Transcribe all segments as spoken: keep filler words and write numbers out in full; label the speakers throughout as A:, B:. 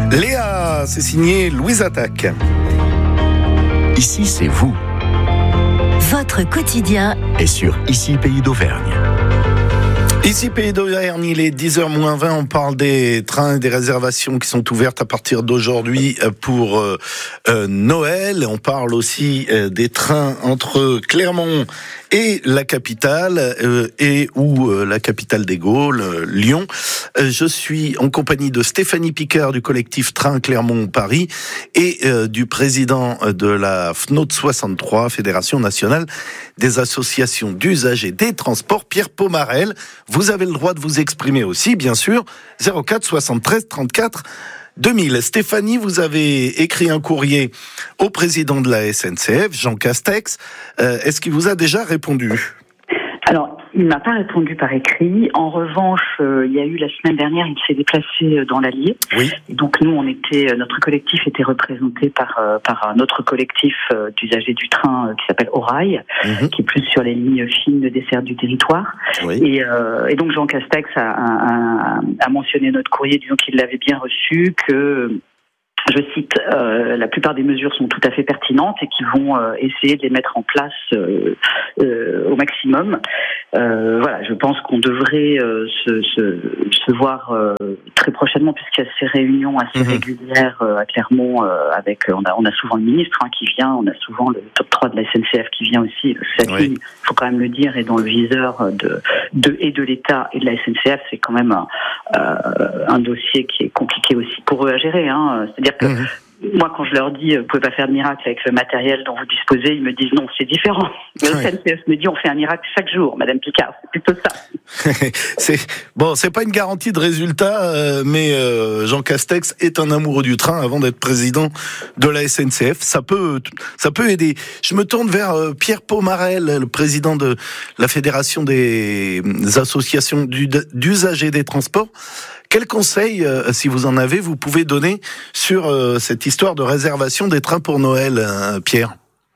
A: Léa, c'est signé Louise Attaque.
B: Ici, c'est vous.
C: Votre quotidien
B: Et sur Ici, Pays d'Auvergne.
A: Ici, Pays d'Auvergne, il est dix heures moins vingt. On parle des trains et des réservations qui sont ouvertes à partir d'aujourd'hui pour euh, euh, Noël. On parle aussi euh, des trains entre Clermont et la capitale, euh, et ou euh, la capitale des Gaules, euh, Lyon. Euh, je suis en compagnie de Stéphanie Picard du collectif Train Clermont-Paris et euh, du président de la F N O T soixante-trois, Fédération nationale des associations d'usagers des transports, Pierre Pomarel. Vous avez le droit de vous exprimer aussi, bien sûr, zéro quatre soixante-treize trente-quatre deux mille. Stéphanie, vous avez écrit un courrier au président de la S N C F, Jean Castex. Euh, est-ce qu'il vous a déjà répondu ?
D: Alors, il ne m'a pas répondu par écrit. En revanche, euh, il y a eu la semaine dernière, il s'est déplacé dans l'Allier.
A: Oui.
D: Et donc nous, on était, notre collectif était représenté par euh, par un autre collectif euh, d'usagers du train euh, qui s'appelle Orail, mm-hmm. qui est plus sur les lignes fines de dessert du territoire.
A: Oui.
D: Et, euh, et donc Jean Castex a, a, a mentionné notre courrier, disant qu'il l'avait bien reçu, que je cite, euh, la plupart des mesures sont tout à fait pertinentes et qui vont euh, essayer de les mettre en place euh, euh, au maximum. Euh, voilà, je pense qu'on devrait euh, se, se, se voir euh, très prochainement, puisqu'il y a ces réunions assez mmh. régulières euh, à Clermont. Euh, avec, on a, on a souvent le ministre hein, qui vient, on a souvent le top trois de la S N C F qui vient aussi. Cette
A: oui.
D: ligne, il faut quand même le dire, est dans le viseur de, de et de l'État et de la S N C F. C'est quand même un, euh, un dossier qui est compliqué aussi pour eux à gérer. Hein. C'est-à-dire que mmh. moi, quand je leur dis, vous pouvez pas faire de miracle avec le matériel dont vous disposez, ils me disent non, c'est différent. Le ouais. S N C F me dit, on fait un miracle chaque jour, Madame Picard. C'est plutôt ça.
A: c'est bon, c'est pas une garantie de résultat, euh, mais euh, Jean Castex est un amoureux du train avant d'être président de la S N C F. Ça peut, ça peut aider. Je me tourne vers euh, Pierre Pomarel, le président de la Fédération des associations d'usagers des transports. Quel conseil, euh, si vous en avez, vous pouvez donner sur euh, cette histoire de réservation des trains pour Noël, euh, Pierre ?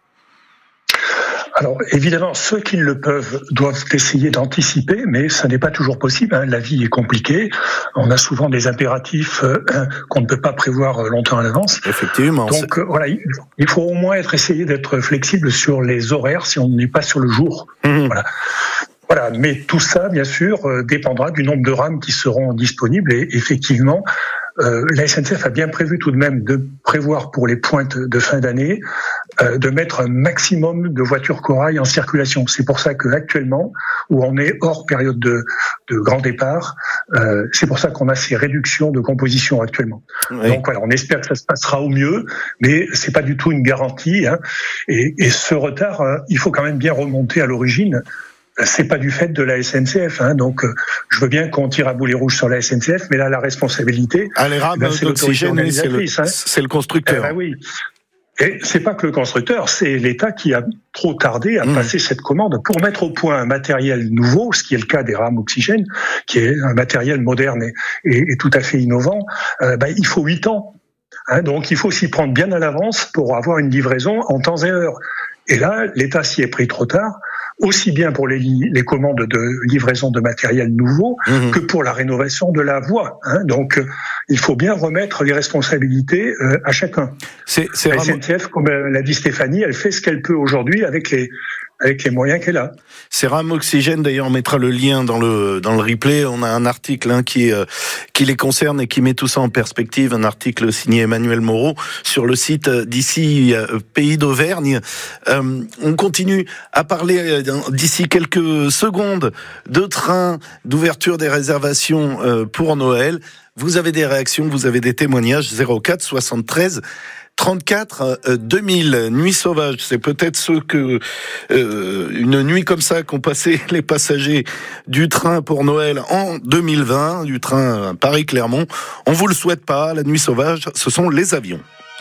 E: Alors, évidemment, ceux qui le peuvent doivent essayer d'anticiper, mais ça n'est pas toujours possible. Hein. La vie est compliquée. On a souvent des impératifs euh, qu'on ne peut pas prévoir longtemps à l'avance.
A: Effectivement.
E: Donc, euh, voilà, il faut au moins être essayé d'être flexible sur les horaires si on n'est pas sur le jour. Mmh. Voilà. Voilà, mais tout ça, bien sûr, euh, dépendra du nombre de rames qui seront disponibles. Et effectivement, euh, la S N C F a bien prévu tout de même de prévoir pour les pointes de fin d'année euh, de mettre un maximum de voitures corail en circulation. C'est pour ça qu'actuellement, où on est hors période de, de grand départ, euh, c'est pour ça qu'on a ces réductions de composition actuellement. Oui. Donc voilà, on espère que ça se passera au mieux, mais c'est pas du tout une garantie. Hein. Et, et ce retard, euh, il faut quand même bien remonter à l'origine. C'est pas du fait de la S N C F, hein, donc euh, je veux bien qu'on tire à boulet rouge sur la S N C F, mais là la responsabilité,
A: ah, les rames ben, c'est d'oxygène, c'est le, hein. c'est le constructeur.
E: Eh ben oui. Et c'est pas que le constructeur, c'est l'État qui a trop tardé à mmh. passer cette commande pour mettre au point un matériel nouveau, ce qui est le cas des rames oxygène, qui est un matériel moderne et, et, et tout à fait innovant. Euh, ben, il faut huit ans, hein, donc il faut s'y prendre bien à l'avance pour avoir une livraison en temps et heure. Et là, l'État s'y est pris trop tard, aussi bien pour les, les commandes de livraison de matériel nouveau mmh. que pour la rénovation de la voie. Hein. Donc, euh, il faut bien remettre les responsabilités euh, à chacun.
A: C'est, c'est
E: la
A: vraiment...
E: S N C F, comme l'a dit Stéphanie, elle fait ce qu'elle peut aujourd'hui avec les avec les moyens qu'elle a.
A: Ces rames oxygène, d'ailleurs, on mettra le lien dans le dans le replay. On a un article hein, qui euh, qui les concerne et qui met tout ça en perspective. Un article signé Emmanuel Moreau sur le site d'ici euh, Pays d'Auvergne. Euh, on continue à parler euh, d'ici quelques secondes de trains, d'ouverture des réservations euh, pour Noël. Vous avez des réactions, vous avez des témoignages. zéro quatre soixante-treize trente-quatre deux mille. Nuit sauvage, c'est peut-être ceux que euh, une nuit comme ça qu'ont passé les passagers du train pour Noël en deux mille vingt, du train Paris-Clermont. On vous le souhaite pas, la nuit sauvage, ce sont les avions.